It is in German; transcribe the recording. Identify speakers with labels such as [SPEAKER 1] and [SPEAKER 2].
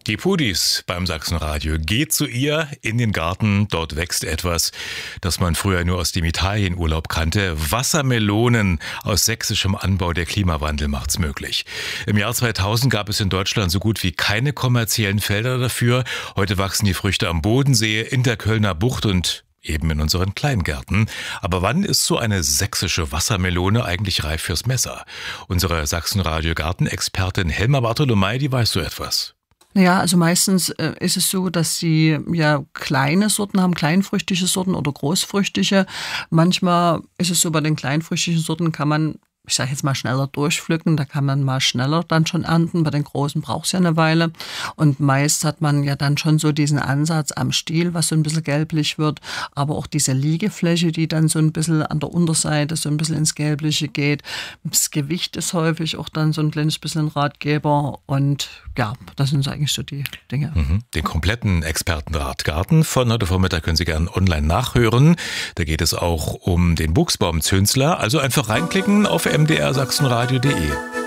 [SPEAKER 1] Die Pudis beim Sachsenradio. Geht zu ihr in den Garten. Dort wächst etwas, das man früher nur aus dem Italienurlaub kannte. Wassermelonen aus sächsischem Anbau. Der Klimawandel macht's möglich. Im Jahr 2000 gab es in Deutschland so gut wie keine kommerziellen Felder dafür. Heute wachsen die Früchte am Bodensee, in der Kölner Bucht und eben in unseren Kleingärten. Aber wann ist so eine sächsische Wassermelone eigentlich reif fürs Messer? Unsere Sachsenradio-Gartenexpertin Helma Bartholomei, die weiß so etwas.
[SPEAKER 2] Naja, also meistens ist es so, dass sie ja kleine Sorten haben, kleinfrüchtige Sorten oder großfrüchtige. Manchmal ist es so, bei den kleinfrüchtigen Sorten kann man, ich sage jetzt mal, schneller durchpflücken, da kann man mal schneller dann schon ernten. Bei den großen braucht es ja eine Weile. Und meist hat man ja dann schon so diesen Ansatz am Stiel, was so ein bisschen gelblich wird, aber auch diese Liegefläche, die dann so ein bisschen an der Unterseite so ein bisschen ins Gelbliche geht. Das Gewicht ist häufig auch dann so ein kleines bisschen Ratgeber und ja, das sind eigentlich so die Dinge.
[SPEAKER 1] Den kompletten Expertenrat Garten von heute Vormittag können Sie gerne online nachhören. Da geht es auch um den Buchsbaumzünsler. Also einfach reinklicken auf mdrsachsenradio.de.